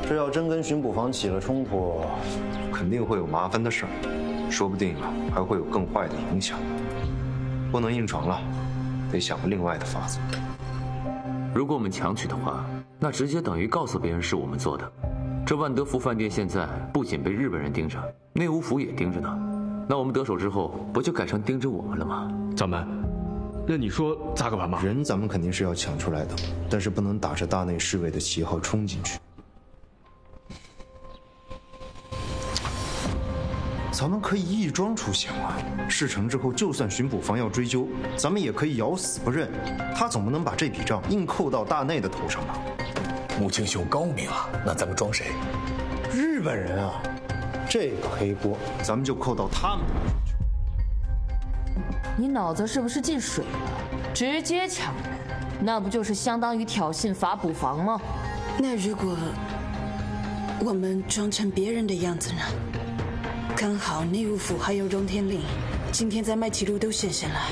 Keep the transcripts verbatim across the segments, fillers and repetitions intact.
这要真跟巡捕房起了冲突， 肯定会有麻烦的事儿，说不定啊还会有更坏的影响。不能硬闯了，得想个另外的法子。 如果我们强取的话，那直接等于告诉别人是我们做的。这万德福饭店现在不仅被日本人盯着，内务府也盯着呢。那我们得手之后，不就改成盯着我们了吗？ 掌门，那你说咋个办嘛？ 人咱们肯定是要抢出来的，但是不能打着大内侍卫的旗号冲进去。咱们可以义庄出险啊！事成之后，就算巡捕房要追究，咱们也可以咬死不认。他总不能把这笔账硬扣到大内的头上吧？ 穆青兄高明啊，那咱们装谁？ 日本人啊，这个黑锅咱们就扣到他们头上去。 你脑子是不是进水了？直接抢人，那不就是相当于挑衅法捕房吗？ 那如果我们装成别人的样子呢？刚好内务府还有荣天令，今天在麦启路都现身了。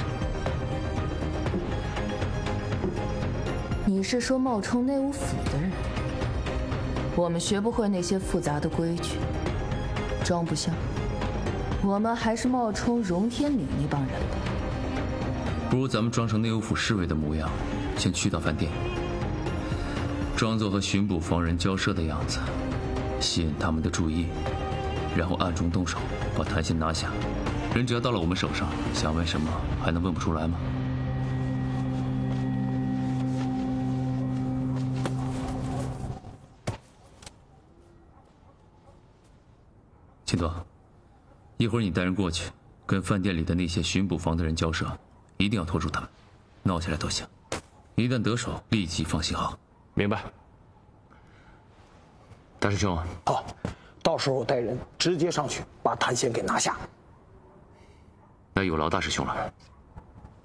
你是说冒充内务府的人？我们学不会那些复杂的规矩，装不像。我们还是冒充荣天领那帮人吧。 不如咱们装成内务府侍卫的模样，先去到饭店，装作和巡捕房人交涉的样子，吸引他们的注意。然后暗中动手，把谭鑫拿下。人只要到了我们手上，想问什么还能问不出来吗？秦多，一会儿你带人过去，跟饭店里的那些巡捕房的人交涉，一定要拖住他们，闹起来都行。一旦得手，立即放信号。 明白。 大师兄， 好。到时候带人直接上去把谭鑫给拿下。 那有劳大师兄了。